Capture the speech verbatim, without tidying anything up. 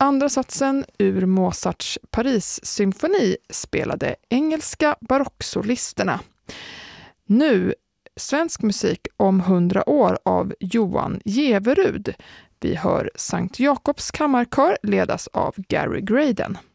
andra satsen ur Mozarts Paris-symfoni spelade engelska barocksolisterna. Nu svensk musik om hundra år av Johan Jeverud. Vi hör Sankt Jakobs kammarkör ledas av Gary Graydon.